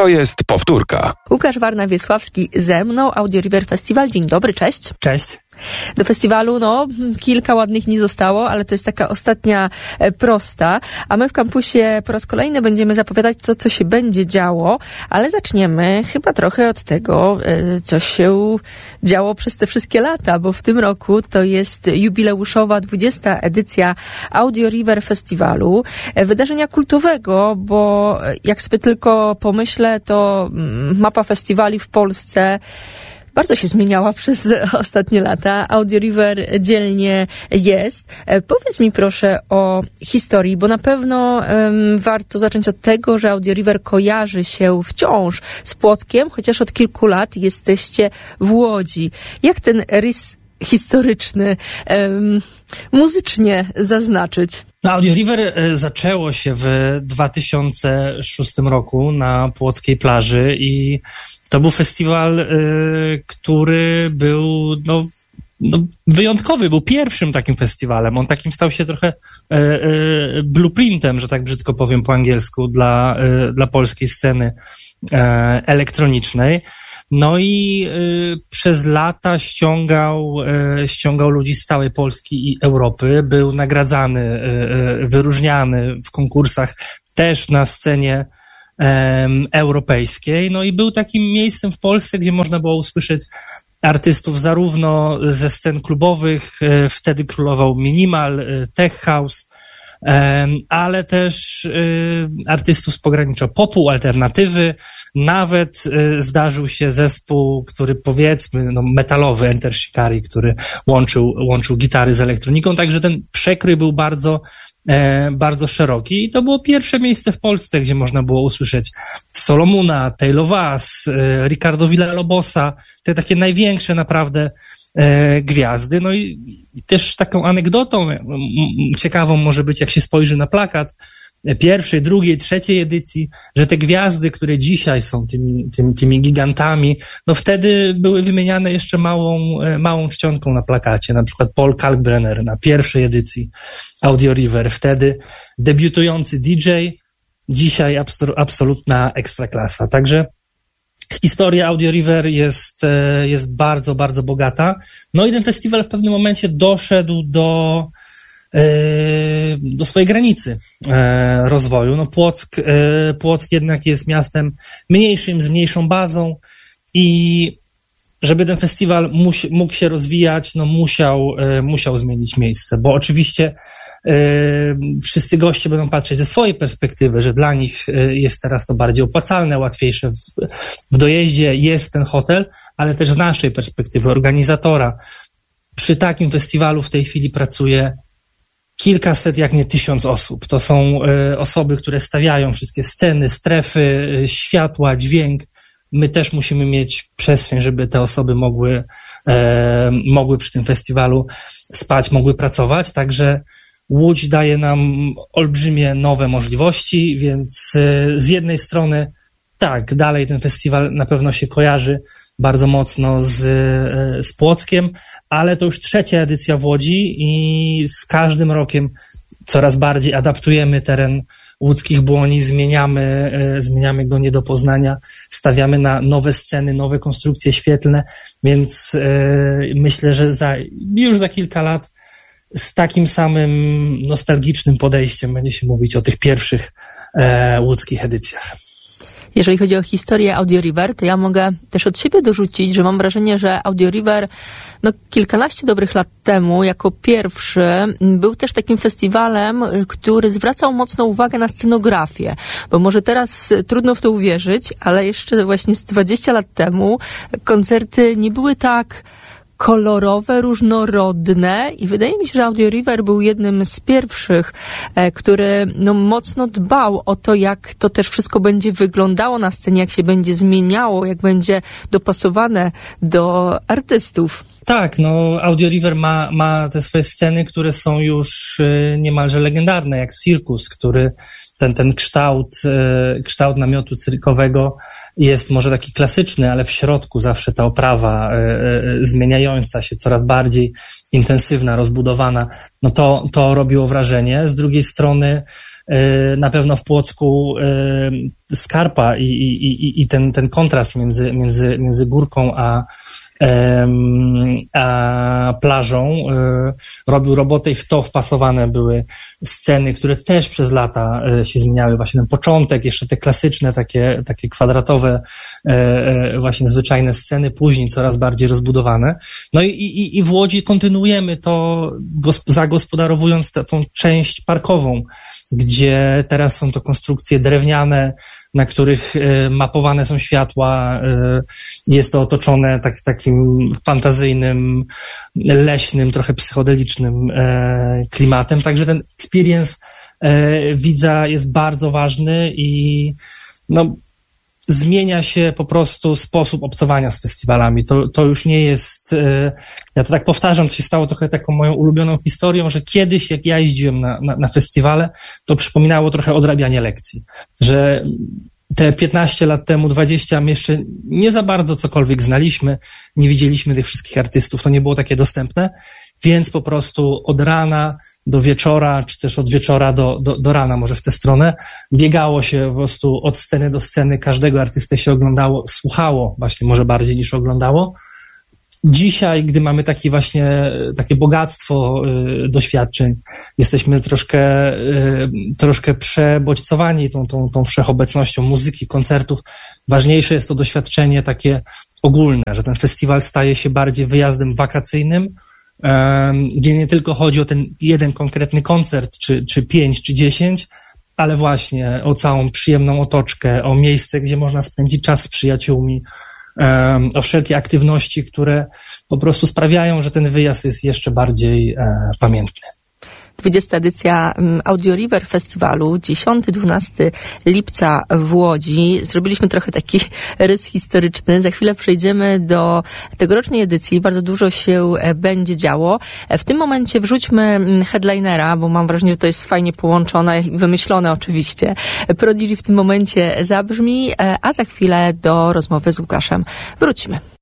To jest powtórka. Łukasz Warna-Wiesławski ze mną, Audio River Festival. Dzień dobry, cześć. Cześć. Do festiwalu, kilka ładnych dni zostało, ale to jest taka ostatnia prosta, a my w kampusie po raz kolejny będziemy zapowiadać to, co się będzie działo, ale zaczniemy chyba trochę od tego, co się działo przez te wszystkie lata, bo w tym roku to jest jubileuszowa 20. edycja Audio River Festiwalu, wydarzenia kultowego, bo jak sobie tylko pomyślę, to mapa festiwali w Polsce bardzo się zmieniała przez ostatnie lata. Audio River dzielnie jest. Powiedz mi proszę o historii, bo na pewno warto zacząć od tego, że Audio River kojarzy się wciąż z Płockiem, chociaż od kilku lat jesteście w Łodzi. Jak ten rys historyczny muzycznie zaznaczyć? Audio River zaczęło się w 2006 roku na płockiej plaży i to był festiwal, który był wyjątkowy, był pierwszym takim festiwalem. On takim stał się trochę blueprintem, że tak brzydko powiem po angielsku, dla polskiej sceny elektronicznej. No i przez lata ściągał ludzi z całej Polski i Europy. Był nagradzany, wyróżniany w konkursach też na scenie europejskiej. No i był takim miejscem w Polsce, gdzie można było usłyszeć artystów zarówno ze scen klubowych, wtedy królował minimal, tech house, ale też artystów z pogranicza popu, alternatywy. Nawet zdarzył się zespół, który powiedzmy metalowy, Enter Shikari, który łączył gitary z elektroniką, także ten przekrój był bardzo szeroki i to było pierwsze miejsce w Polsce, gdzie można było usłyszeć Solomona, Tale Vas, Ricardo Villa-Lobosa, te takie największe naprawdę gwiazdy. No i też taką anegdotą ciekawą może być, jak się spojrzy na plakat pierwszej, drugiej, trzeciej edycji, że te gwiazdy, które dzisiaj są tymi gigantami, wtedy były wymieniane jeszcze małą czcionką na plakacie, na przykład Paul Kalkbrenner na pierwszej edycji Audio River, wtedy debiutujący DJ, dzisiaj absolutna ekstraklasa. Także historia Audio River jest bardzo, bardzo bogata. No i ten festiwal w pewnym momencie doszedł do swojej granicy rozwoju. Płock jednak jest miastem mniejszym, z mniejszą bazą i żeby ten festiwal mógł się rozwijać, musiał zmienić miejsce, bo oczywiście wszyscy goście będą patrzeć ze swojej perspektywy, że dla nich jest teraz to bardziej opłacalne, łatwiejsze w dojeździe, jest ten hotel, ale też z naszej perspektywy organizatora. Przy takim festiwalu w tej chwili pracuje kilkaset, jak nie 1000 osób. To są osoby, które stawiają wszystkie sceny, strefy, światła, dźwięk. My też musimy mieć przestrzeń, żeby te osoby mogły przy tym festiwalu spać, mogły pracować. Także Łódź daje nam olbrzymie nowe możliwości, więc z jednej strony tak, dalej ten festiwal na pewno się kojarzy bardzo mocno z Płockiem, ale to już 3. edycja w Łodzi i z każdym rokiem coraz bardziej adaptujemy teren łódzkich Błoni, zmieniamy go nie do poznania, stawiamy na nowe sceny, nowe konstrukcje świetlne, więc myślę, że już za kilka lat z takim samym nostalgicznym podejściem będzie się mówić o tych pierwszych łódzkich edycjach. Jeżeli chodzi o historię Audio River, to ja mogę też od siebie dorzucić, że mam wrażenie, że Audio River kilkanaście dobrych lat temu jako pierwszy był też takim festiwalem, który zwracał mocną uwagę na scenografię, bo może teraz trudno w to uwierzyć, ale jeszcze właśnie z 20 lat temu koncerty nie były tak kolorowe, różnorodne i wydaje mi się, że Audio River był jednym z pierwszych, który mocno dbał o to, jak to też wszystko będzie wyglądało na scenie, jak się będzie zmieniało, jak będzie dopasowane do artystów. Tak, Audio River ma te swoje sceny, które są już niemalże legendarne, jak Circus, który ten kształt namiotu cyrkowego jest może taki klasyczny, ale w środku zawsze ta oprawa zmieniająca się, coraz bardziej intensywna, rozbudowana, to robiło wrażenie. Z drugiej strony na pewno w Płocku Skarpa i ten kontrast między górką a plażą robił robotę i w to wpasowane były sceny, które też przez lata się zmieniały. Właśnie ten początek, jeszcze te klasyczne, takie kwadratowe, właśnie zwyczajne sceny, później coraz bardziej rozbudowane. No i w Łodzi kontynuujemy to, zagospodarowując tą część parkową, gdzie teraz są to konstrukcje drewniane, na których mapowane są światła, jest to otoczone takim fantazyjnym, leśnym, trochę psychodelicznym klimatem, także ten experience widza jest bardzo ważny i no, zmienia się po prostu sposób obcowania z festiwalami. To już nie jest, ja to tak powtarzam, to się stało trochę taką moją ulubioną historią, że kiedyś jak ja jeździłem na festiwale, to przypominało trochę odrabianie lekcji, że te 15 lat temu, 20, my jeszcze nie za bardzo cokolwiek znaliśmy, nie widzieliśmy tych wszystkich artystów, to nie było takie dostępne, więc po prostu od rana do wieczora, czy też od wieczora do rana, może w tę stronę, biegało się po prostu od sceny do sceny, każdego artystę się oglądało, słuchało właśnie może bardziej niż oglądało. Dzisiaj, gdy mamy takie bogactwo doświadczeń, jesteśmy troszkę przebodźcowani tą wszechobecnością muzyki, koncertów. Ważniejsze jest to doświadczenie takie ogólne, że ten festiwal staje się bardziej wyjazdem wakacyjnym, gdzie nie tylko chodzi o ten jeden konkretny koncert, czy 5, czy 10, ale właśnie o całą przyjemną otoczkę, o miejsce, gdzie można spędzić czas z przyjaciółmi, o wszelkie aktywności, które po prostu sprawiają, że ten wyjazd jest jeszcze bardziej pamiętny. 20. edycja Audio River Festiwalu, 10-12 lipca w Łodzi. Zrobiliśmy trochę taki rys historyczny. Za chwilę przejdziemy do tegorocznej edycji. Bardzo dużo się będzie działo. W tym momencie wrzućmy headlinera, bo mam wrażenie, że to jest fajnie połączone i wymyślone oczywiście. Prodigy w tym momencie zabrzmi, a za chwilę do rozmowy z Łukaszem wrócimy.